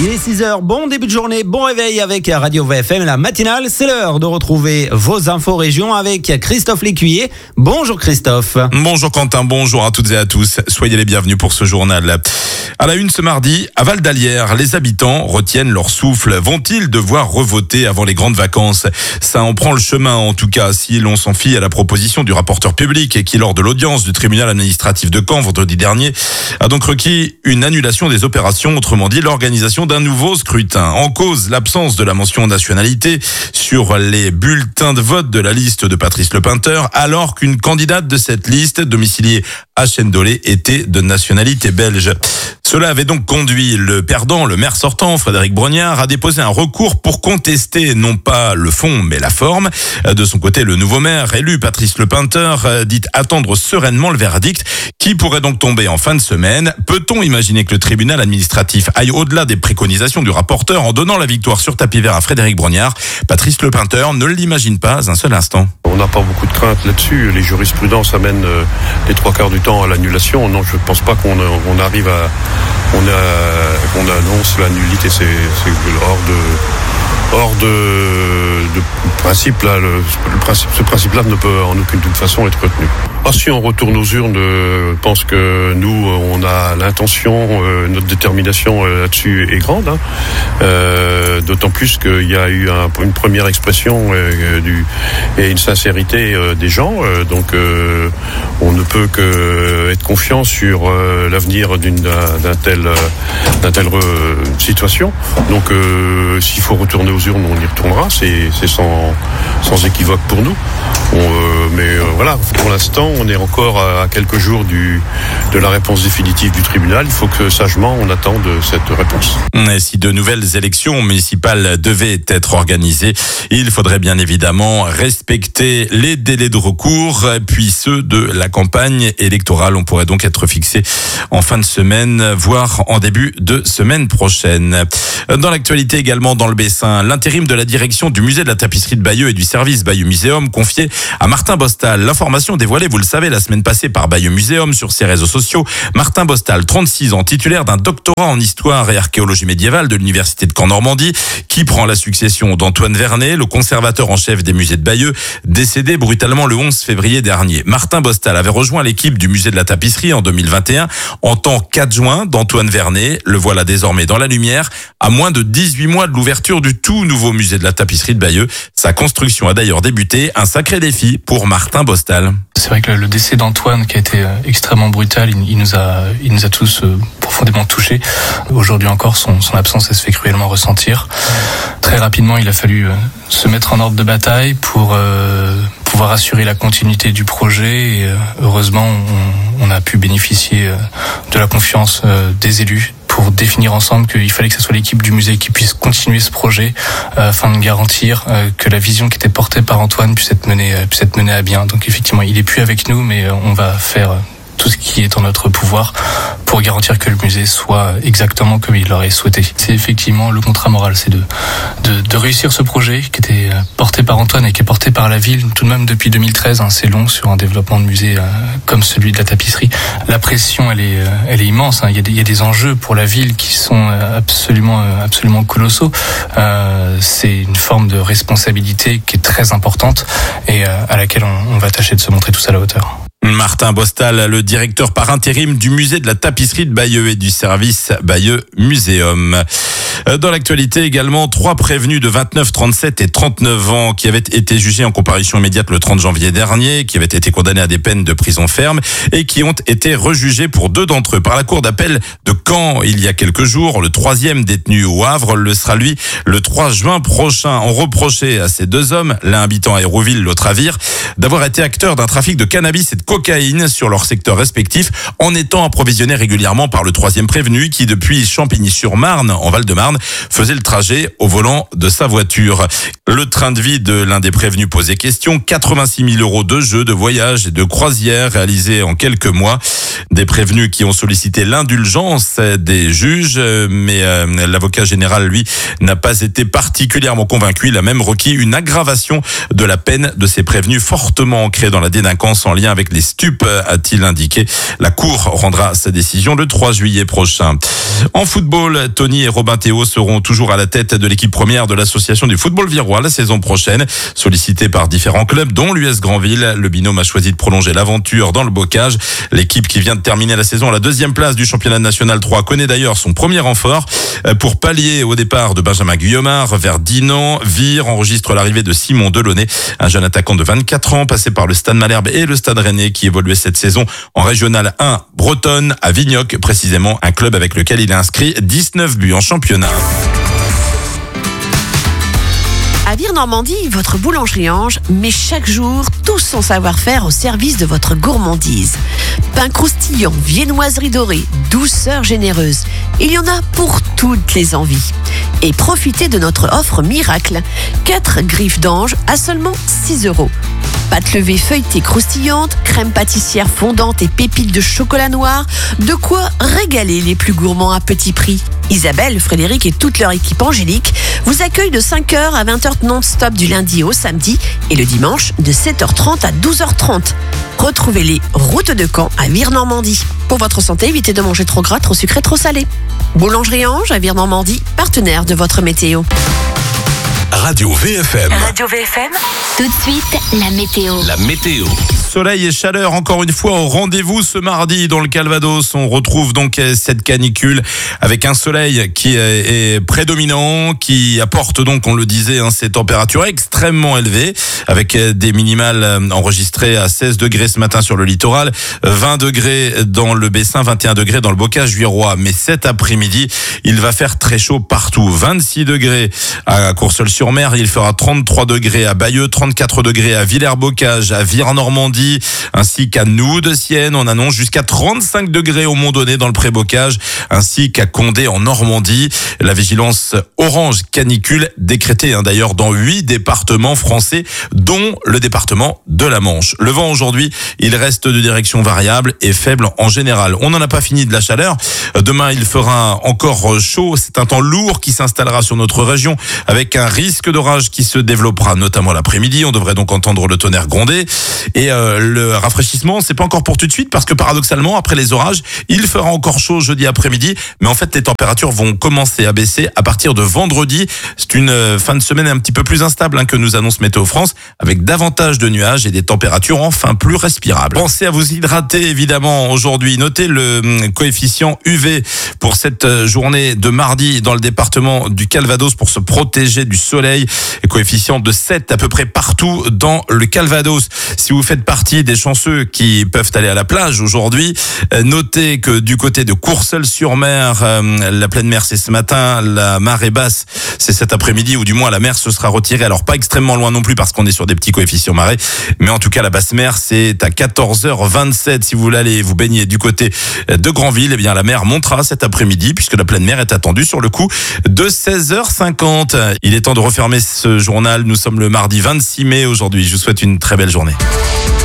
Il est 6h, bon début de journée, bon réveil avec Radio VFM, la matinale. C'est l'heure de retrouver vos infos régions avec Christophe Lécuyer. Bonjour Christophe. Bonjour Quentin, bonjour à toutes et à tous. Soyez les bienvenus pour ce journal. À la une ce mardi, à Val d'Alière, les habitants retiennent leur souffle. Vont-ils devoir revoter avant les grandes vacances? Ça en prend le chemin en tout cas si l'on s'en fie à la proposition du rapporteur public et qui, lors de l'audience du tribunal administratif de Caen vendredi dernier, a donc requis une annulation des opérations, autrement dit l'organisation d'un nouveau scrutin. En cause, l'absence de la mention nationalité sur les bulletins de vote de la liste de Patrice Lepeinteur, alors qu'une candidate de cette liste, domiciliée à Chêne-Dolay, était de nationalité belge. Cela avait donc conduit le perdant, le maire sortant, Frédéric Brognard, à déposer un recours pour contester non pas le fond, mais la forme. De son côté, le nouveau maire élu, Patrice Lepeinteur, dit attendre sereinement le verdict qui pourrait donc tomber en fin de semaine. Peut-on imaginer que le tribunal administratif aille au-delà des préconisations du rapporteur en donnant la victoire sur tapis vert à Frédéric Brognard? Patrice Lepeinteur ne l'imagine pas un seul instant. On n'a pas beaucoup de crainte là-dessus. Les jurisprudences amènent les trois quarts du temps à l'annulation. Non, je ne pense pas qu'on arrive à... On annonce la nullité, c'est hors de principe là. Ce principe-là ne peut en aucune façon être retenu. Si on retourne aux urnes, je pense que nous, on a l'intention, notre détermination là-dessus est grande. D'autant plus qu'il y a eu une première expression et une sincérité des gens. Donc, on ne peut que être confiant sur l'avenir d'une telle situation. Donc, s'il faut retourner aux urnes, on y retournera. C'est sans équivoque pour nous. Mais voilà, pour l'instant, on est encore à quelques jours de la réponse définitive du tribunal. Il faut que sagement on attende cette réponse. Et si de nouvelles élections municipales devaient être organisées, il faudrait bien évidemment respecter les délais de recours, puis ceux de la campagne électorale. On pourrait donc être fixé en fin de semaine, voire en début de semaine prochaine. Dans l'actualité également dans le Bessin, l'intérim de la direction du musée de la tapisserie de Bayeux et du service Bayeux Muséum confié à Martin Bostal. L'information dévoilée, vous le savez, la semaine passée par Bayeux Muséum sur ses réseaux sociaux. Martin Bostal, 36 ans, titulaire d'un doctorat en histoire et archéologie médiévale de l'université de Caen-Normandie, qui prend la succession d'Antoine Vernet, le conservateur en chef des musées de Bayeux, décédé brutalement le 11 février dernier. Martin Bostal avait rejoint l'équipe du musée de la tapisserie en 2021 en tant qu'adjoint d'Antoine Vernet. Le voilà désormais dans la lumière, à moins de 18 mois de l'ouverture du tout nouveau musée de la tapisserie de Bayeux. Sa construction a d'ailleurs débuté, un sacré défi pour Martin Bostal. C'est vrai que le décès d'Antoine, qui a été extrêmement brutal, il nous a tous profondément touchés. Aujourd'hui encore, son absence, elle se fait cruellement ressentir. Très rapidement, il a fallu se mettre en ordre de bataille pour pouvoir assurer la continuité du projet. Et heureusement, on a pu bénéficier de la confiance des élus pour définir ensemble qu'il fallait que ce soit l'équipe du musée qui puisse continuer ce projet afin de garantir que la vision qui était portée par Antoine puisse être menée à bien. Donc effectivement, il est plus avec nous, mais on va faire tout ce qui est en notre pouvoir pour garantir que le musée soit exactement comme il l'aurait souhaité. C'est effectivement le contrat moral, c'est de réussir ce projet qui était porté par Antoine et qui est porté par la ville tout de même depuis 2013. C'est long sur un développement de musée comme celui de la tapisserie. La pression, elle est immense. Il y a des enjeux pour la ville qui sont absolument colossaux. C'est une forme de responsabilité qui est très importante et à laquelle on va tâcher de se montrer tous à la hauteur. Martin Bostal, le directeur par intérim du musée de la tapisserie de Bayeux et du service Bayeux Muséum. Dans l'actualité également, 3 prévenus de 29, 37 et 39 ans qui avaient été jugés en comparution immédiate le 30 janvier dernier, qui avaient été condamnés à des peines de prison ferme et qui ont été rejugés pour 2 d'entre eux par la cour d'appel de Caen il y a quelques jours. Le 3e détenu au Havre le sera lui le 3 juin prochain. On reprochait à ces 2 hommes, l'un habitant à Hérouville, l'autre à Vire, d'avoir été acteurs d'un trafic de cannabis et de cocaïne sur leurs secteurs respectifs en étant approvisionnés régulièrement par le 3e prévenu qui, depuis Champigny-sur-Marne, en Val-de-Marne, faisait le trajet au volant de sa voiture. Le train de vie de l'un des prévenus posait question. 86 000 € de jeux, de voyages et de croisières réalisés en quelques mois. Des prévenus qui ont sollicité l'indulgence des juges, mais l'avocat général, lui, n'a pas été particulièrement convaincu. Il a même requis une aggravation de la peine de ces prévenus fortement ancrés dans la délinquance en lien avec les stupes, a-t-il indiqué. La Cour rendra sa décision le 3 juillet prochain. En football, Tony et Robin Théo Théo seront toujours à la tête de l'équipe première de l'association du football virois la saison prochaine. Sollicité par différents clubs, dont l'US Granville, le binôme a choisi de prolonger l'aventure dans le bocage. L'équipe qui vient de terminer la saison à la 2e place du championnat national 3 connaît d'ailleurs son premier renfort. Pour pallier au départ de Benjamin Guillaumard vers Dinan, Vire enregistre l'arrivée de Simon Delaunay, un jeune attaquant de 24 ans passé par le Stade Malherbe et le Stade Rennais qui évoluait cette saison en Régional 1 bretonne à Vignoc, précisément un club avec lequel il a inscrit 19 buts en championnat. À Vire-Normandie, votre boulangerie Ange met chaque jour tout son savoir-faire au service de votre gourmandise. Pain croustillant, viennoiserie dorée, douceur généreuse. Il y en a pour toutes les envies. Et profitez de notre offre miracle. 4 griffes d'ange à seulement 6 €. Pâte levée feuilletée croustillante, crème pâtissière fondante et pépites de chocolat noir. De quoi régaler les plus gourmands à petit prix. Isabelle, Frédéric et toute leur équipe angélique vous accueillent de 5h à 20h non-stop du lundi au samedi et le dimanche de 7h30 à 12h30. Retrouvez-les route de Caen à Vire-Normandie. Pour votre santé, évitez de manger trop gras, trop sucré, trop salé. Boulangerie Ange à Vire-Normandie, partenaire de votre météo. Radio VFM. Radio VFM. Tout de suite, la météo. La météo. Soleil et chaleur encore une fois au rendez-vous ce mardi dans le Calvados. On retrouve donc cette canicule avec un soleil qui est prédominant, qui apporte donc, on le disait, ces températures extrêmement élevées avec des minimales enregistrées à 16 degrés ce matin sur le littoral, 20 degrés dans le Bessin, 21 degrés dans le Bocage virois. Mais cet après-midi, il va faire très chaud partout. 26 degrés à Courseulles-sur-Mer, il fera 33 degrés à Bayeux, 34 degrés à Villers-Bocage, à Vire-Normandie, ainsi qu'à Noudes-Sienne. On annonce jusqu'à 35 degrés au Mont-Donné dans le Pré-Bocage, ainsi qu'à Condé en Normandie. La vigilance orange canicule décrétée d'ailleurs dans 8 départements français, dont le département de la Manche. Le vent aujourd'hui, il reste de direction variable et faible en général. On n'en a pas fini de la chaleur. Demain, il fera encore chaud. C'est un temps lourd qui s'installera sur notre région avec un risque d'orage qui se développera notamment l'après-midi. On devrait donc entendre le tonnerre gronder. Et le rafraîchissement, c'est pas encore pour tout de suite parce que paradoxalement, après les orages, il fera encore chaud jeudi après-midi. Mais en fait, les températures vont commencer à baisser à partir de vendredi. C'est une fin de semaine un petit peu plus instable que nous annonce Météo France, avec davantage de nuages et des températures enfin plus respirables. Pensez à vous hydrater évidemment aujourd'hui. Notez le coefficient UV pour cette journée de mardi dans le département du Calvados pour se protéger du soleil. Et coefficient de 7 à peu près partout dans le Calvados. Si vous faites partie des chanceux qui peuvent aller à la plage aujourd'hui, notez que du côté de Courseulles-sur-Mer, la pleine mer c'est ce matin, la marée basse c'est cet après-midi, ou du moins la mer se sera retirée. Alors pas extrêmement loin non plus parce qu'on est sur des petits coefficients marée, mais en tout cas la basse mer c'est à 14h27. Si vous voulez aller vous baigner du côté de Granville, eh bien la mer montera cet après-midi puisque la pleine mer est attendue sur le coup de 16h50. Il est temps de refermer ce journal. Nous sommes le mardi 26 mai aujourd'hui. Je vous souhaite une très belle journée.